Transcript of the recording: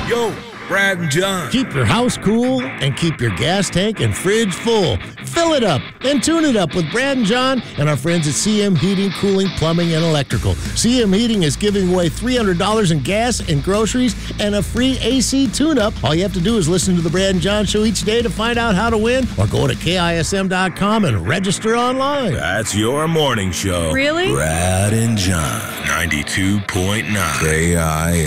Yo, Brad and John. Keep your house cool and keep your gas tank and fridge full. Fill it up and tune it up with Brad and John and our friends at CM Heating, Cooling, Plumbing, and Electrical. CM Heating is giving away $300 in gas and groceries and a free AC tune-up. All you have to do is listen to the Brad and John Show each day to find out how to win, or go to KISM.com and register online. That's your morning show. Really? Brad and John, 92.9 KISM.